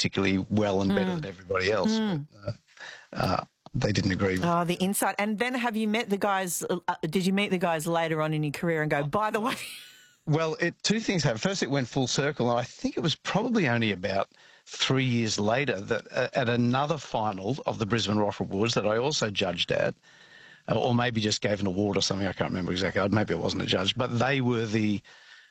particularly well and better than everybody else. But, they didn't agree with the insight. And then have you met the guys, did you meet the guys later on in your career and go, by the way? Well, two things happened. First, it went full circle, and I think it was probably only about 3 years later that at another final of the Brisbane Rock Awards that I also judged at, or maybe just gave an award or something, I can't remember exactly. Maybe I wasn't a judge, but they were the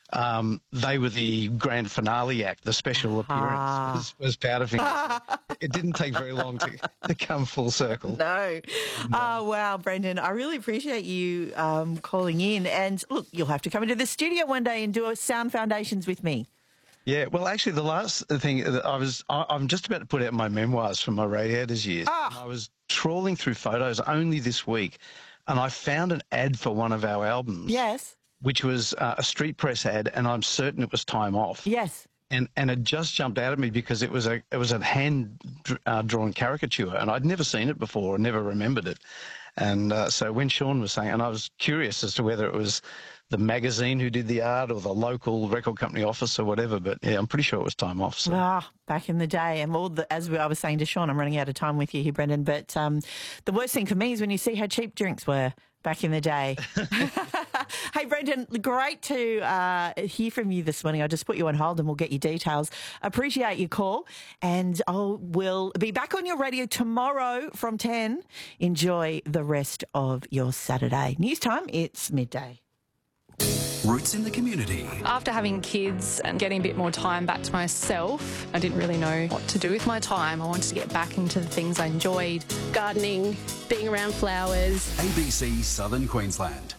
grand finale act. The special appearance was Powderfinger. It didn't take very long to come full circle. No. Oh, wow, Brendan. I really appreciate you calling in. And look, you'll have to come into the studio one day and do a Sound Foundations with me. Yeah, well, actually, the last thing I'm just about to put out my memoirs from my Radiators years. And I was trawling through photos only this week, and I found an ad for one of our albums. Yes. Which was a street press ad, and I'm certain it was Time Off. Yes. And it just jumped out at me because it was a hand drawn caricature, and I'd never seen it before, never remembered it. And so when Sean was saying, and I was curious as to whether it was the magazine who did the art or the local record company office or whatever, but yeah, I'm pretty sure it was Time Off. So. Back in the day, and I was saying to Sean, I'm running out of time with you here, Brendan, but the worst thing for me is when you see how cheap drinks were back in the day. Hey, Brendan, great to hear from you this morning. I'll just put you on hold and we'll get your details. Appreciate your call, and we'll be back on your radio tomorrow from 10. Enjoy the rest of your Saturday. News time, it's midday. Roots in the community. After having kids and getting a bit more time back to myself, I didn't really know what to do with my time. I wanted to get back into the things I enjoyed. Gardening, being around flowers. ABC Southern Queensland.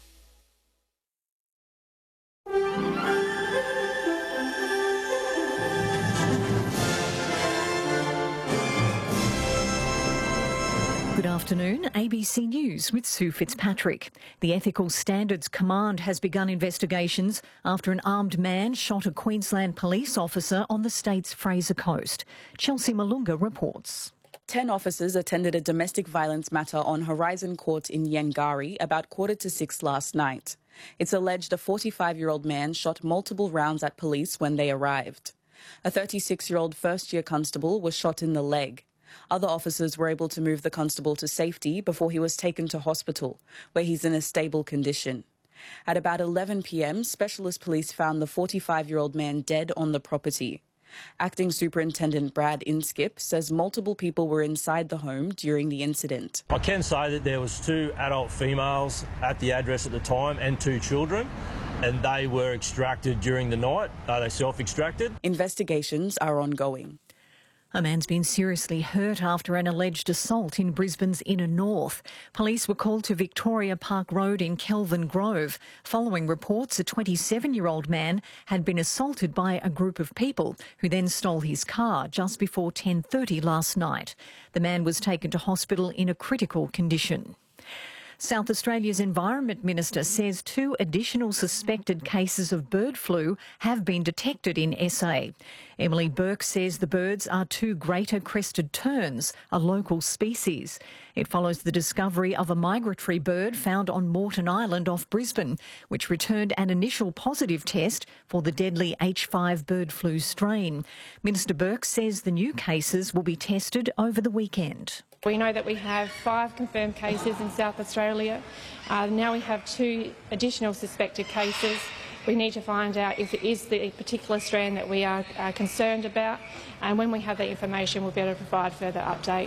Good afternoon, ABC News with Sue Fitzpatrick. The Ethical Standards Command has begun investigations after an armed man shot a Queensland police officer on the state's Fraser Coast. Chelsea Malunga reports. 10 officers attended a domestic violence matter on Horizon Court in Yangari about 5:45 last night. It's alleged a 45-year-old man shot multiple rounds at police when they arrived. A 36-year-old first-year constable was shot in the leg. Other officers were able to move the constable to safety before he was taken to hospital, where he's in a stable condition. At about 11 p.m, specialist police found the 45-year-old man dead on the property. Acting Superintendent Brad Inskip says multiple people were inside the home during the incident. I can say that there was 2 adult females at the address at the time and 2 children, and they were extracted during the night. They self-extracted. Investigations are ongoing. A man's been seriously hurt after an alleged assault in Brisbane's inner north. Police were called to Victoria Park Road in Kelvin Grove following reports a 27-year-old man had been assaulted by a group of people who then stole his car just before 10:30 last night. The man was taken to hospital in a critical condition. South Australia's Environment Minister says 2 additional suspected cases of bird flu have been detected in SA. Emily Burke says the birds are 2 greater crested terns, a local species. It follows the discovery of a migratory bird found on Moreton Island off Brisbane, which returned an initial positive test for the deadly H5 bird flu strain. Minister Burke says the new cases will be tested over the weekend. We know that we have 5 confirmed cases in South Australia. Now we have 2 additional suspected cases. We need to find out if it is the particular strand that we are concerned about, and when we have that information we'll be able to provide further update.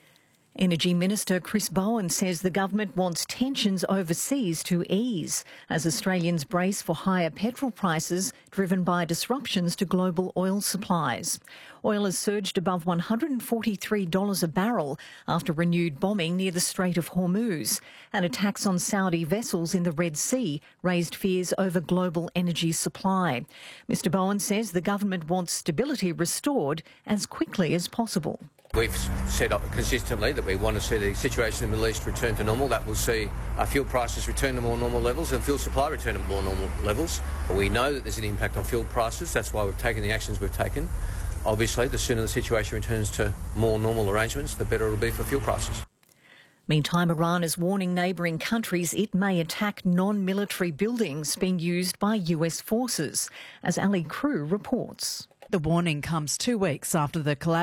Energy Minister Chris Bowen says the government wants tensions overseas to ease as Australians brace for higher petrol prices driven by disruptions to global oil supplies. Oil has surged above $143 a barrel after renewed bombing near the Strait of Hormuz, and attacks on Saudi vessels in the Red Sea raised fears over global energy supply. Mr Bowen says the government wants stability restored as quickly as possible. We've said consistently that we want to see the situation in the Middle East return to normal. That will see our fuel prices return to more normal levels and fuel supply return to more normal levels. We know that there's an impact on fuel prices. That's why we've taken the actions we've taken. Obviously, the sooner the situation returns to more normal arrangements, the better it'll be for fuel prices. Meantime, Iran is warning neighbouring countries it may attack non-military buildings being used by US forces, as Ali Crew reports. The warning comes 2 weeks after the